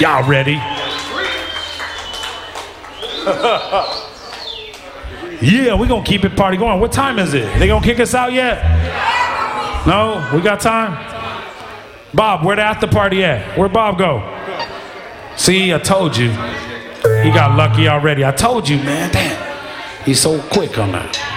Y'all ready? Yeah, we're gonna keep it party going. What time is it? They gonna kick us out yet? No? We got time? Bob, where the after party at? Where'd Bob go? See, I told you. He got lucky already. I told you, man. Damn. He's so quick on that.